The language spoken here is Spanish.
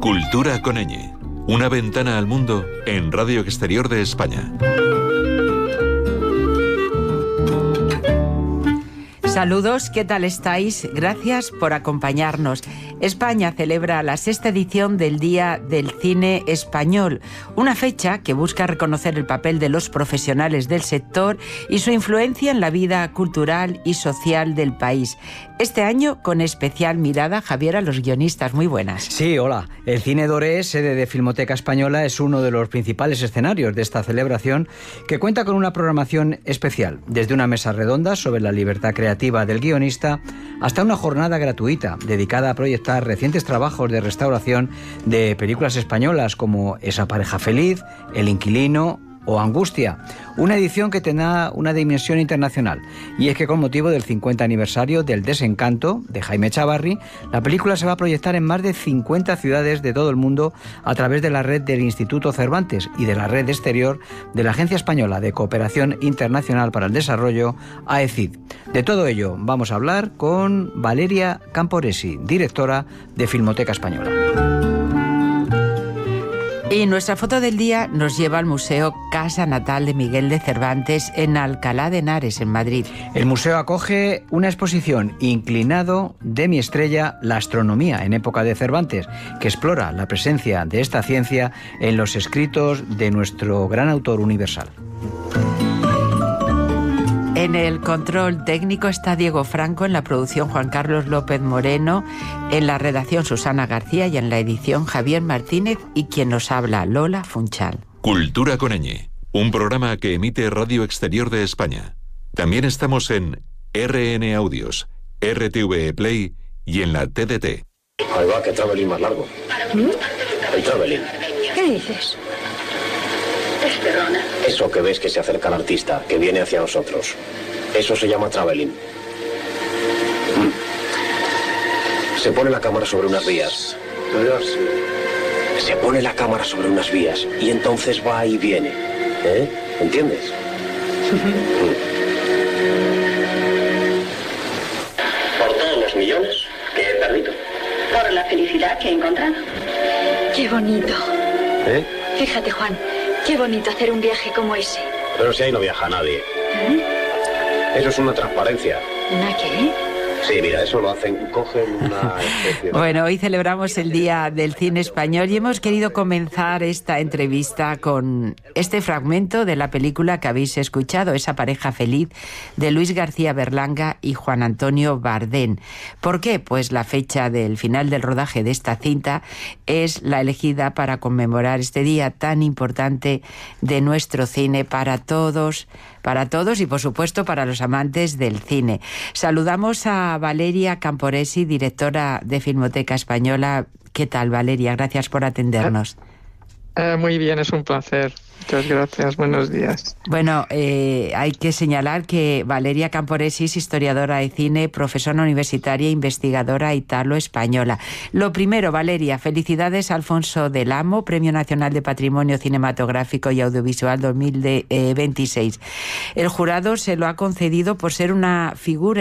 Cultura con ñ. Una ventana al mundo en Radio Exterior de España. Saludos, ¿qué tal estáis? Gracias por acompañarnos. España celebra la 6ª edición del Día del Cine Español, una fecha que busca reconocer el papel de los profesionales del sector y su influencia en la vida cultural y social del país. Este año, con especial mirada, Javier, a los guionistas. Muy buenas. Sí, hola. El Cine Doré, sede de Filmoteca Española, es uno de los principales escenarios de esta celebración, que cuenta con una programación especial, desde una mesa redonda sobre la libertad creativa del guionista hasta una jornada gratuita dedicada a proyectar recientes trabajos de restauración de películas españolas como Esa pareja feliz, El inquilino o Angustia, una edición que tendrá una dimensión internacional. Y es que con motivo del 50 aniversario del Desencanto, de Jaime Echavarri, la película se va a proyectar en más de 50 ciudades de todo el mundo a través de la red del Instituto Cervantes y de la red exterior de la Agencia Española de Cooperación Internacional para el Desarrollo, AECID. De todo ello vamos a hablar con Valeria Camporesi, directora de Filmoteca Española. Y nuestra foto del día nos lleva al Museo Casa Natal de Miguel de Cervantes en Alcalá de Henares, en Madrid. El museo acoge una exposición, Inclinado, de mi estrella, la astronomía en época de Cervantes, que explora la presencia de esta ciencia en los escritos de nuestro gran autor universal. En el control técnico está Diego Franco, en la producción Juan Carlos López Moreno, en la redacción Susana García y en la edición Javier Martínez y quien nos habla, Lola Funchal. Cultura con ñ, un programa que emite Radio Exterior de España. También estamos en RN Audios, RTV Play y en la TDT. Ahí va, que Travelin más largo. El Travelin. ¿Qué dices? Eso que ves que se acerca al artista, que viene hacia nosotros. Eso se llama Travelin. Se pone la cámara sobre unas vías. Se pone la cámara sobre unas vías y entonces va y viene. ¿Entiendes? Por todos los millones que he perdido. Por la felicidad que he encontrado. Qué bonito. Fíjate, Juan, qué bonito hacer un viaje como ese. Pero si ahí no viaja nadie. Eso es una transparencia. ¿Una qué? Sí, mira, eso lo hacen, cogen una especie de... Bueno, hoy celebramos el Día del Cine Español y hemos querido comenzar esta entrevista con este fragmento de la película que habéis escuchado, Esa pareja feliz, de Luis García Berlanga y Juan Antonio Bardén. ¿Por qué? Pues la fecha del final del rodaje de esta cinta es la elegida para conmemorar este día tan importante de nuestro cine para todos y por supuesto para los amantes del cine. Saludamos a Valeria Camporesi, directora de Filmoteca Española. ¿Qué tal, Valeria? Gracias por atendernos. Muy bien, es un placer. Muchas gracias, buenos días. Bueno, hay que señalar que Valeria Camporesi es historiadora de cine, profesora universitaria e investigadora italo-española. Lo primero, Valeria, felicidades a Alfonso del Amo, Premio Nacional de Patrimonio Cinematográfico y Audiovisual 2026. El jurado se lo ha concedido por ser una figura